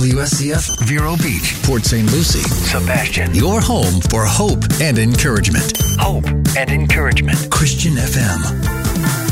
WSCF, Vero Beach, Port St. Lucie, Sebastian. Your home for hope and encouragement. Hope and encouragement. Christian FM.